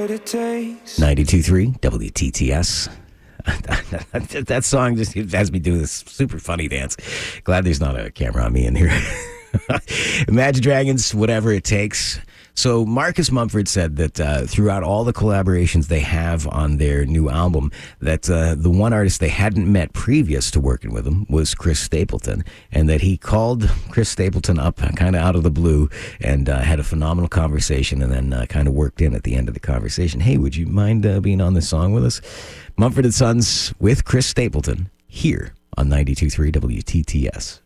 what it takes. 92.3 WTTS. That song just has me do this super funny dance. Glad there's not a camera on me in here. Imagine Dragons, Whatever It Takes. So Marcus Mumford said that throughout all the collaborations they have on their new album, that the one artist they hadn't met previous to working with him was Chris Stapleton, and that he called Chris Stapleton up kind of out of the blue and had a phenomenal conversation, and then kind of worked in at the end of the conversation, hey, would you mind being on this song with us? Mumford & Sons with Chris Stapleton here on 92.3 WTTS.